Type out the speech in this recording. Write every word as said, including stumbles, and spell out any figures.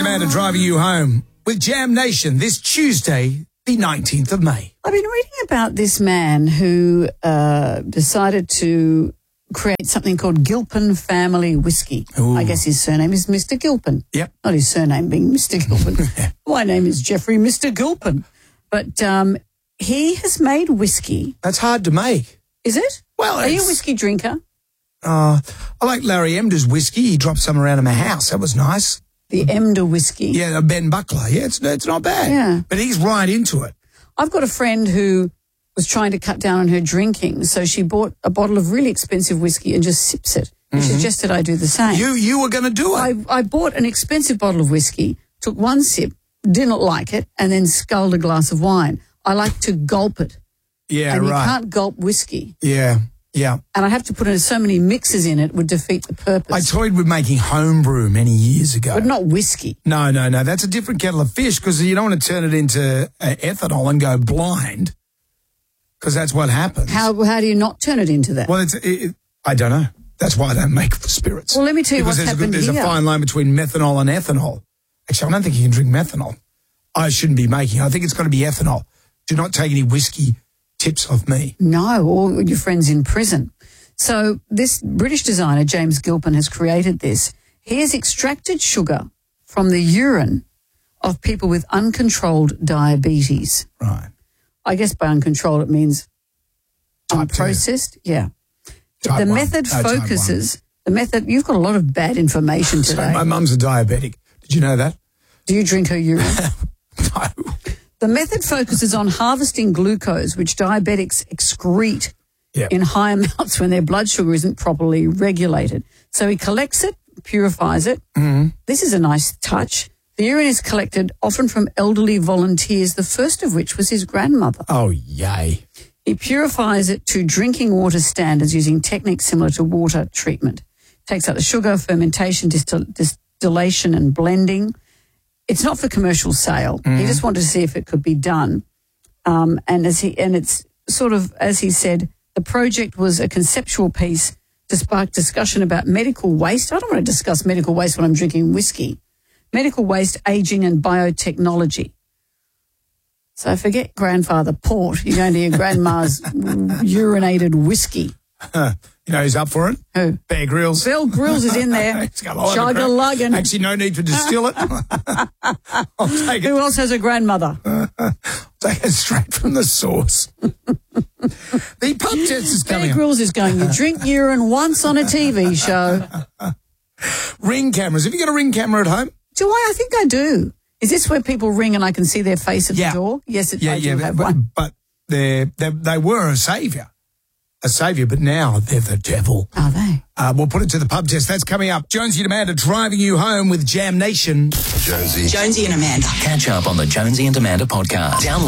Amanda driving you home with Jam Nation this Tuesday, the nineteenth of May. I've been reading about this man who uh, decided to create something called Gilpin Family Whiskey. Ooh. I guess his surname is Mister Gilpin. Yep. Not his surname being Mister Gilpin. My name is Jeffrey Mister Gilpin. But um, he has made whiskey. That's hard to make. Is it? Well, Are you a it's- whiskey drinker? Uh, I like Larry Emder's whiskey. He dropped some around in my house. That was nice. The Emder whiskey. Yeah, Ben Buckler. Yeah, it's it's not bad. Yeah. But he's right into it. I've got a friend who was trying to cut down on her drinking, so she bought a bottle of really expensive whiskey and just sips it. And Mm-hmm. suggested I do the same. You you were going to do it. I, I bought an expensive bottle of whiskey, took one sip, didn't like it, and then sculled a glass of wine. I like to gulp it. yeah, and right. you can't gulp whiskey. Yeah, yeah. And I'd have to put in so many mixes in it would defeat the purpose. I toyed with making homebrew many years ago. but not whiskey. No, no, no. That's a different kettle of fish because you don't want to turn it into uh, ethanol and go blind because that's what happens. How how do you not turn it into that? Well, it's, it, it, I don't know. That's why I don't make spirits. Well, let me tell you because what's there's, a, happened there's here. a fine line between methanol and ethanol. Actually, I don't think you can drink methanol. I shouldn't be making. I think it's got to be ethanol. Do not take any whiskey tips off me. No, or your friends in prison. So this British designer, James Gilpin, has created this. He has extracted sugar from the urine of people with uncontrolled diabetes. Right. I guess by uncontrolled it means Type two. unprocessed. Yeah. Type the one. method No, type one. focuses, the method, you've got a lot of bad information So today. my mum's a diabetic. Did you know that? Do you drink her urine? No. The method focuses on harvesting glucose, which diabetics excrete Yeah. in high amounts when their blood sugar isn't properly regulated. So he collects it, purifies it. Mm-hmm. This is a nice touch. The urine is collected often from elderly volunteers, the first of which was his grandmother. Oh, yay. He purifies it to drinking water standards using techniques similar to water treatment. Takes out the sugar, fermentation, distil- distillation and blending. It's not for commercial sale. Mm-hmm. He just wanted to see if it could be done. Um, and as he and it's sort of, as he said, the project was a conceptual piece to spark discussion about medical waste. I don't want to discuss medical waste when I'm drinking whiskey. Medical waste, aging and biotechnology. So forget grandfather port. You're going to your grandma's urinated whiskey. Huh. You know who's up for it? Who? Bear Grylls. Bill Grills is in there. He's got a lot of Chug a crap. luggin'. Actually, no need to distill it. I'll take it. Who else has a grandmother? Take it straight from the source. The pub test is coming Bear up. Grylls is going, you drink urine once on a T V show. Ring cameras. Have you got a ring camera at home? Do I? I think I do. Is this where people ring and I can see their face at Yeah. the door? Yes, it, Yeah, I yeah. do have but one. but they're, they're, they were a saviour. A saviour, but now they're the devil. Are they? Uh, we'll put it to the pub test. That's coming up. Jonesy and Amanda driving you home with Jam Nation. Jonesy. Jonesy and Amanda. Catch up on the Jonesy and Amanda podcast. Download